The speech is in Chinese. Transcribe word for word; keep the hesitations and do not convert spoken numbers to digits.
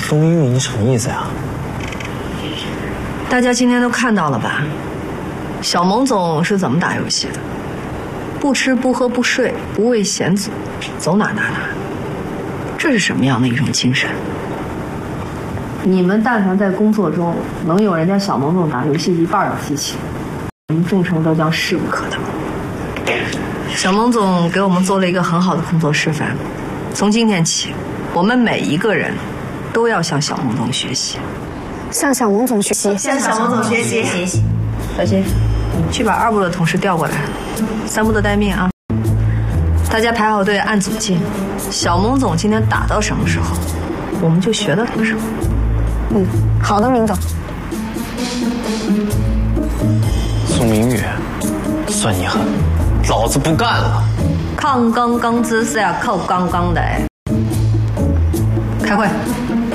宋明宇，你什么意思呀？ 大家今天都看到了吧？小蒙总是怎么打游戏的？不吃不喝不睡，不为险阻，走哪打哪。这是什么样的一种精神？你们但凡在工作中能有人家小蒙总打游戏一半的激情，你们众筹都将势不可挡。小蒙总给我们做了一个很好的工作示范，从今天起，我们每一个人都要向小蒙总学习。 向小蒙总学习， 向小蒙总学习。 小新，去把二部的同事调过来，三部的待命啊！大家排好队，按组进。小蒙总今天打到什么时候，我们就学到什么时候。 嗯，好的，明总。 宋明宇，算你狠，老子不干了！ 抗刚刚姿势要靠刚刚的哎。开会。